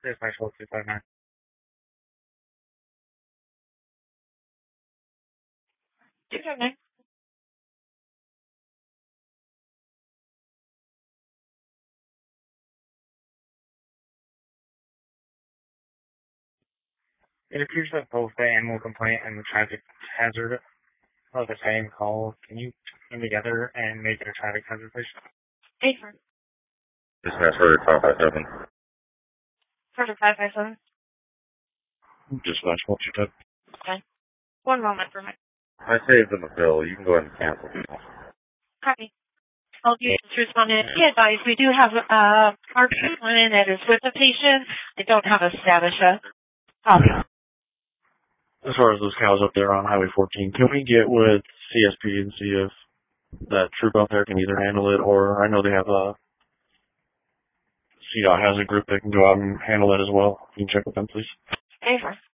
There's my 4259. Okay. It appears that both the animal complaint and the traffic hazard are the same call. Can you put them together and make it a traffic hazard, please? Paper. Dispatch for 557. Perfect 557. Dispatch, what's your tip? Okay. One moment for me. I saved them a bill. You can go ahead and cancel. Copy. I'll be responding. Be advised, we do have our treatment that is with the patient. I don't have a status yet. Copy. As far as those cows up there on Highway 14, can we get with CSP and see if that troop out there can either handle it, or I know they have a CDOT hazard group that can go out and handle it as well. Can you check with them, please? Paper.